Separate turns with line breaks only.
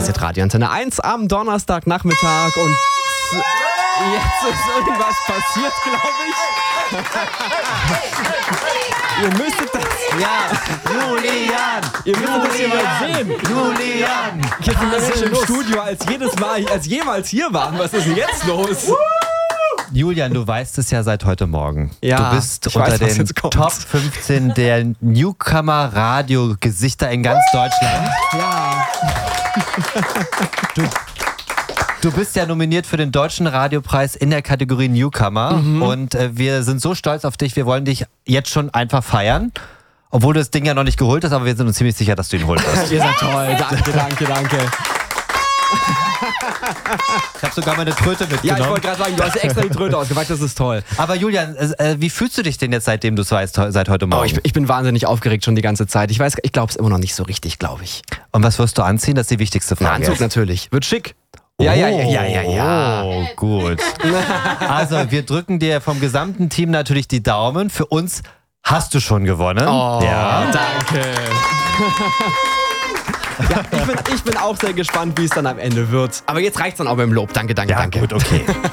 Ihr seid Radio Antenne 1 am Donnerstagnachmittag und jetzt ist irgendwas passiert, glaube ich. Ihr müsstet das... Ja,
Julian!
ihr müsstet das hier mal sehen.
Julian!
Jetzt sind wir Menschen im Studio als jemals hier waren. Was ist denn jetzt los?
Julian, du weißt es ja seit heute Morgen.
Ja,
du bist
ich
unter
weiß, was
den
jetzt kommt.
Top 15 der Newcomer-Radio-Gesichter in ganz Deutschland.
Ja.
Du bist ja nominiert für den Deutschen Radiopreis in der Kategorie Newcomer. Und wir sind so stolz auf dich, wir wollen dich jetzt schon einfach feiern. Obwohl du das Ding ja noch nicht geholt hast, aber wir sind uns ziemlich sicher, dass du ihn holen wirst.
Ihr seid toll. Danke.
Ich habe sogar meine Tröte
Ja,
mitgenommen.
ich wollte gerade sagen, du hast dir extra die Tröte ausgepackt, das ist toll.
Aber Julian, wie fühlst du dich denn jetzt, seitdem du es weißt, seit heute Morgen?
Oh, ich bin wahnsinnig aufgeregt schon die ganze Zeit. Ich glaube es immer noch nicht so richtig, glaube ich.
Und was wirst du anziehen? Das ist die wichtigste
Ein
Frage.
Anzug natürlich. Wird schick. Ja.
Oh, gut. Also, wir drücken dir vom gesamten Team natürlich die Daumen. Für uns hast du schon gewonnen.
Oh,
ja.
danke. Ja, ich bin auch sehr gespannt, wie es dann am Ende wird. Aber jetzt reicht's dann auch beim Lob. Danke.
Ja, gut, okay.